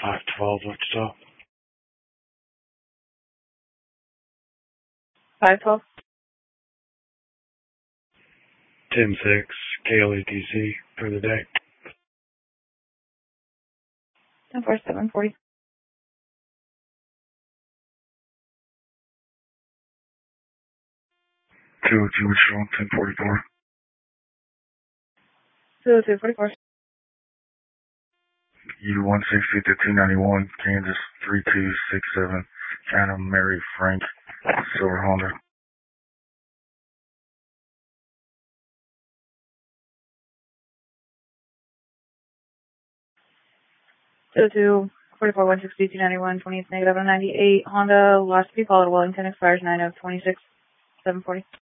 512 Wichita. 512. 10-6 KLETC for the day. 10-4, 740. 202 Wichita, 1044. 202-44. U-160 to 291, Kansas 3267, China Mary Frank, Silver Honda. 202-44, 160, 291, 28 negative, 98. Honda, last to be followed, Wellington expires 9 of 26, 740.